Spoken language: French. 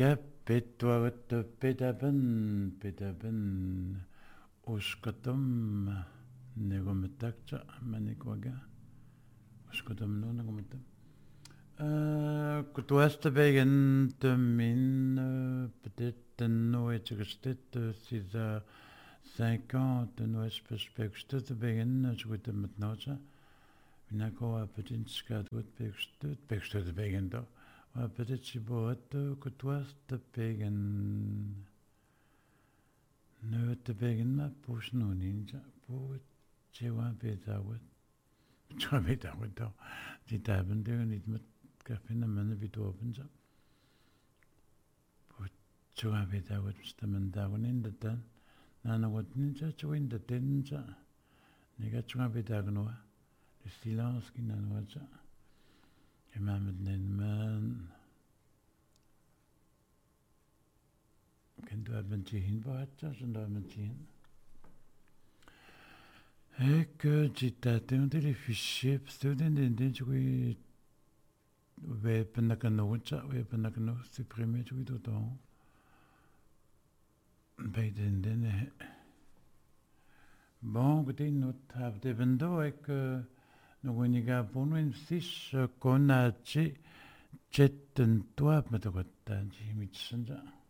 Ja, Pettuavat petapan uskotum negometakcha manikwaga uskotum no negometam. Kutuasta begen min peut-être no etchestet si 50 no espèces begen jugutem metnocha. Vinako a petit skadut pekstut begen do. A petit chibot kutuasta begen no te begen ma push no ninja pu chewa betawet. Chewa betawet do. Die taben de niet met kafina men bitopenja. Chewa betawet stamen dagun in de tan. Nana wat ninja chewin de tenja. Nega chewa betagnoa. Le silence qui n'anouaja. Et ma man. Kan du hebben tien baatja, zonder hebben tien. Et que jitate on les fichiers, student in we wepen supprimer tout autant. Bij den bon, écoutez, nous avons vendo et que nous avons bon une fiche qu'on a chetten toi, mais tu as dit,